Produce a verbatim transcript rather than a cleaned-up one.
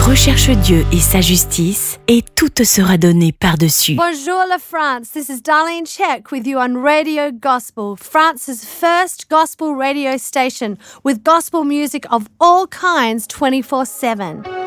Recherche Dieu et sa justice, et tout te sera donné par-dessus. Bonjour la France, this is Darlene Check with you on Radio Gospel, France's first gospel radio station with gospel music of all kinds twenty-four seven.